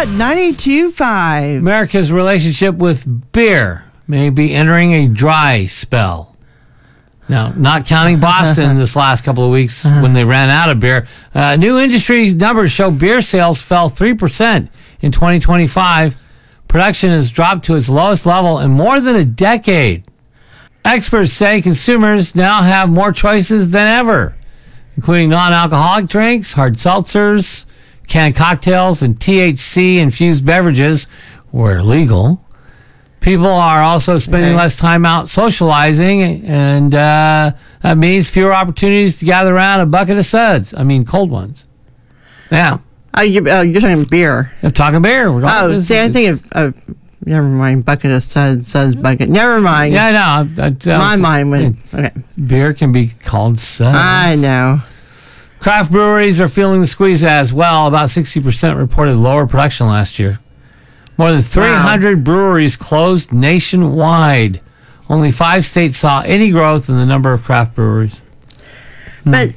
Hot 92.5. America's relationship with beer may be entering a dry spell. Now, not counting Boston this last couple of weeks when they ran out of beer. New industry numbers show beer sales fell 3% in 2025. Production has dropped to its lowest level in more than a decade. Experts say consumers now have more choices than ever, including non-alcoholic drinks, hard seltzers, canned cocktails, and THC-infused beverages where legal. People are also spending less time out socializing, and that means fewer opportunities to gather around a bucket of suds. I mean, cold ones. Yeah. You're talking beer. I'm talking beer. See, I think of never mind, bucket of suds bucket. Never mind. Yeah, no. My mind went, okay. Beer can be called suds. I know. Craft breweries are feeling the squeeze as well. About 60% reported lower production last year. More than 300 breweries closed nationwide. Only 5 states saw any growth in the number of craft breweries. But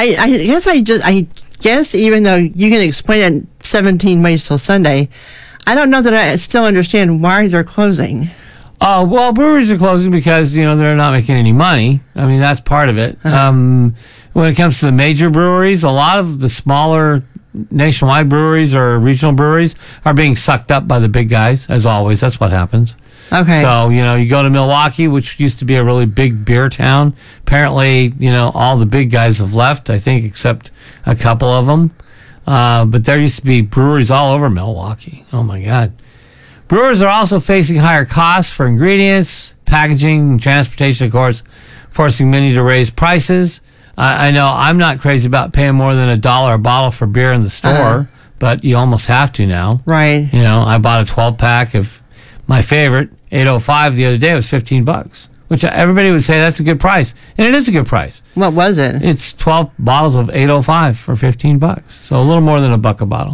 I guess even though you can explain it 17 ways till Sunday, I don't know that I still understand why they're closing. Oh, well, breweries are closing because, they're not making any money. I mean, that's part of it. When it comes to the major breweries, a lot of the smaller nationwide breweries or regional breweries are being sucked up by the big guys, as always. That's what happens. Okay. So, you go to Milwaukee, which used to be a really big beer town. Apparently, all the big guys have left, I think, except a couple of them. But there used to be breweries all over Milwaukee. Oh, my God. Brewers are also facing higher costs for ingredients, packaging, and transportation, of course, forcing many to raise prices. I know I'm not crazy about paying more than $1 a bottle for beer in the store, but you almost have to now. Right. I bought a 12-pack of my favorite, 805, the other day. It was $15, which everybody would say that's a good price. And it is a good price. What was it? It's 12 bottles of 805 for $15. So a little more than $1 a bottle.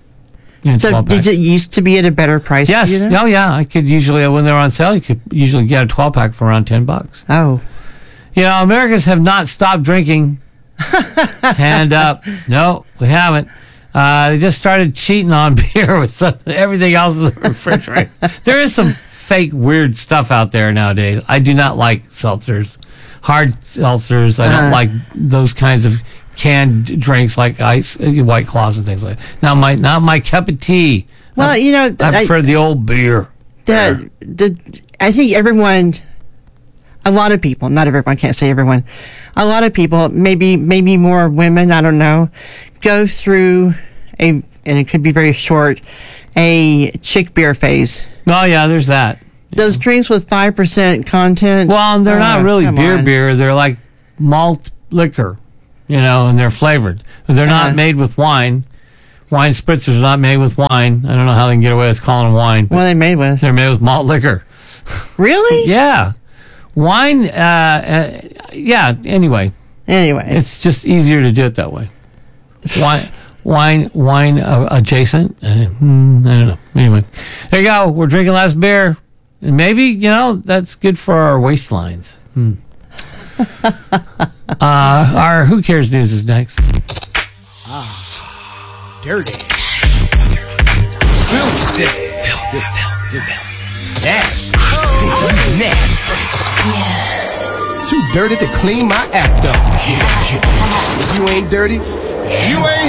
So did it used to be at a better price? Yes. Oh, yeah. I could usually, when they're on sale, you could usually get a 12-pack for around $10. Oh. Americans have not stopped drinking. Hand up. No, we haven't. They just started cheating on beer with everything else in the refrigerator. There is some fake weird stuff out there nowadays. I do not like seltzers, hard seltzers. I don't like those kinds of canned drinks like ice, White Claws and things like that. Not my cup of tea. Well, I prefer the old beer. I think everyone, a lot of people, not everyone, can't say everyone, a lot of people, maybe more women, I don't know, go through and it could be very short, a chick beer phase. Oh, yeah, there's that. Those drinks with 5% content. Well, they're not really beer. They're like malt liquor, and they're flavored. They're not made with wine. Wine spritzers are not made with wine. I don't know how they can get away with calling them wine. What are they made with? They're made with malt liquor. Really? Yeah. Wine, yeah, anyway. It's just easier to do it that way. Wine adjacent? I don't know. Anyway, there you go. We're drinking less beer. And maybe, that's good for our waistlines. Our Who Cares News is next. Dirty. Filthy. Nasty. Too dirty to clean my act up. If you ain't dirty, you ain't